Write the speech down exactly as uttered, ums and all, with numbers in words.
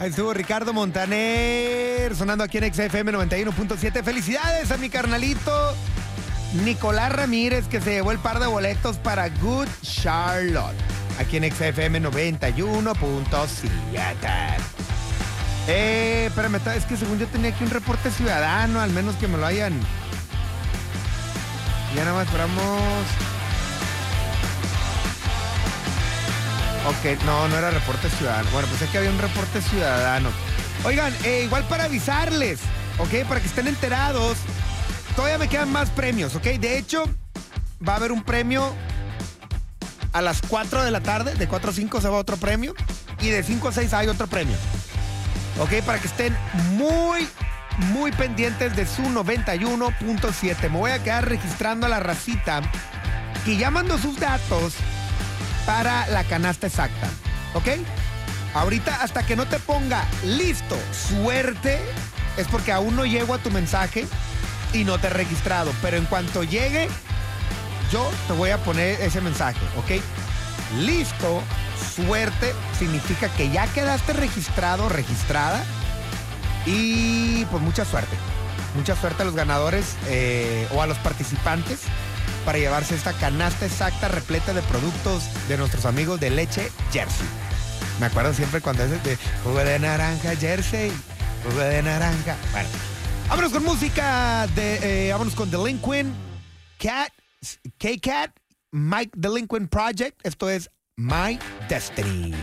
estuvo Ricardo Montaner sonando aquí en X F M noventa y uno punto siete. Felicidades a mi carnalito Nicolás Ramírez, que se llevó el par de boletos para Good Charlotte aquí en X F M noventa y uno punto siete. Eh, espérame, es que según yo tenía aquí un reporte ciudadano, al menos que me lo hayan. Ya nada más esperamos. Ok, no, no era reporte ciudadano. Bueno, pues es que había un reporte ciudadano. Oigan, eh, igual para avisarles, ok, para que estén enterados, todavía me quedan más premios, ok. De hecho, va a haber un premio a las cuatro de la tarde, de cuatro a cinco se va otro premio, y de cinco a seis hay otro premio. Ok, para que estén muy, muy pendientes de su noventa y uno punto siete. Me voy a quedar registrando a la racita que ya mandó sus datos para la canasta exacta, ¿ok? Ahorita, hasta que no te ponga listo, suerte, es porque aún no llego a tu mensaje y no te he registrado. Pero en cuanto llegue, yo te voy a poner ese mensaje, ¿ok? Listo, suerte, significa que ya quedaste registrado, registrada. Y pues mucha suerte. Mucha suerte a los ganadores eh, o a los participantes para llevarse esta canasta exacta repleta de productos de nuestros amigos de Leche Jersey. Me acuerdo siempre cuando es de jugo de naranja Jersey, jugo de naranja. Bueno, vámonos con música de, eh, vámonos con Delinquent Cat, K-Cat, Mike Delinquent Project. Esto es My Destiny.